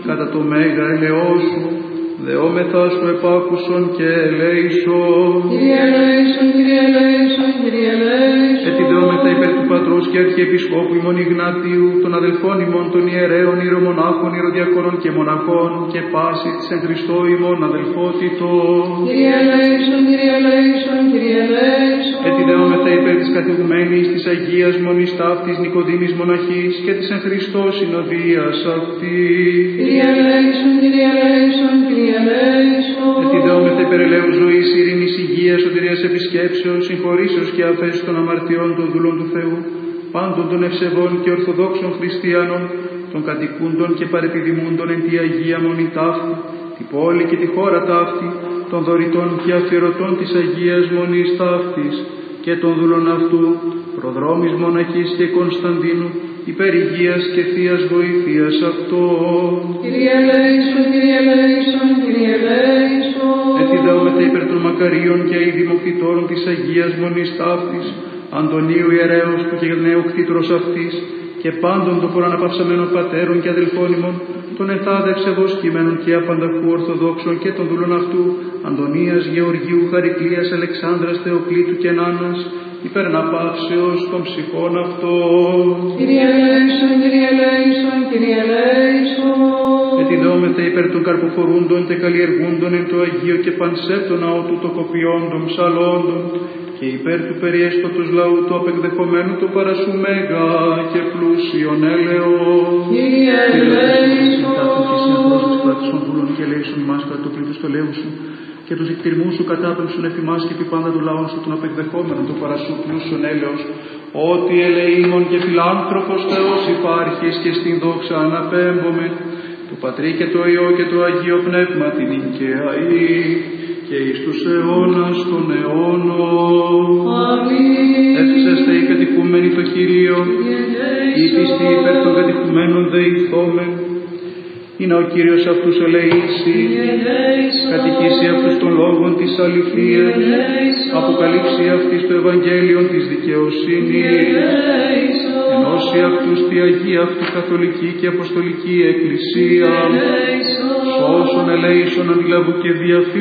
κατά το μέγα ελαιός σου, δεόμεθα σου επάκουσον και ελέησον. Κύριε ελέησον, Κύριε ελέησον, Κύριε ελέησον. Ετιδεόμεθα υπέρ του Πατρός και Αρχιεπισκόπου ημών Ιγνατίου, των αδελφών ημών των ιερέων, ιερομονάχων, ιεροδιακόνων και μοναχών, και πάση της εν Χριστώ ημών αδελφότητος. Κύριε ελέησον, Κύριε ελέησον, Κύριε ελέησον. Ετιδεόμεθα υπέρ της κατηγουμένης της Αγίας Μονής Ταύτης Νικοδήμης Μοναχής και της εν Χριστώ συνοδείας αυτής. Κύριε ελέησον, Κύριε ελέησον, Κύριε ελέησον. Ετιδεόμεθα υπέρ ελέους ζωής, ειρήνης, υγείας, σωτηρίας, επισκέψεως, συγχωρήσεως και αφέσεως των αμαρτιών των δούλων του Θεού, πάντων των ευσεβών και ορθοδόξων χριστιανών, των κατοικούντων και παρεπιδημούντων εν τη Αγία Μονή ταύτη, τη πόλη και τη χώρα ταύτη, των δωρητών και αφιερωτών της Αγίας Μονής ταύτης και των δούλων αυτού, προδρόμης Μοναχής και Κωνσταντίνου, υπέρ υγείας και θείας βοήθειας αυτών. Κύριε ελέησον, Κύριε ελέησον, Κύριε ελέησον. Ετιδεόμεθα υπέρ των μακαρίων και ειδημοκτητόρων της Αγίας Μονής ταύτης, Αντωνίου ιερέως του και νέου κτήτρος αυτής, και πάντων των προαναπαυσαμένων πατέρων και αδελφών ημών, των εθάδευσε βοσκημένων και απανταχού Ορθοδόξων και των δούλων αυτού, Αντωνίας, Γεωργίου, Χαρικλίας, Αλεξάνδρας, Θεοκλήτου και Νάνας, υπέρ αναπαύσεως των ψυχών αυτών. Κύριε ελέησον, Κύριε ελέησον, Κύριε ελέησον. Ετιδεόμεθα υπέρ των καρποφορούντων και καλλιεργούντων εν το Αγίο και πανσέπτο ναό του τοκοποιώντων ψαλόντων, και υπέρ του περιέστωτος λαού του απεκδεχομένου το παρασού μέγα και πλούσιον έλεος. Κύριε ελέησον. Και συνεχώς της πράτης των δούλων και ελέησον ημάς κατά το πλήθος του ελέου σου, και τους εκτιρμούς σου κατάπεμψουν επί μας και επί πάντα του λαού σου των απεκδεχόμενων το παρασού πλούσιον έλεος, ότι ελεήμων και φιλάνθρωπος Θεός υπάρχεις και στην δόξα αναπέμπομεν, του Πατρί και το Υιό και το Αγίο Πνεύμα την οικαιαή και εις τους αιώνας των αιώνων. Αμήν. Εύξαστε οι κατηχούμενοι το Κύριο, οι πιστοί υπέρ των κατηχουμένων δεηθόμεν, ή να ο Κύριος αυτούς ελεήσει, κατηχήσει αυτούς των λόγων της αληθείας, αποκαλύψει αυτής το Ευαγγέλιο της δικαιοσύνης, ενώσει αυτούς τη Αγία αυτή Καθολική και Αποστολική Εκκλησία, σώσον ελέησον αντιλαβού και διαφύλαξον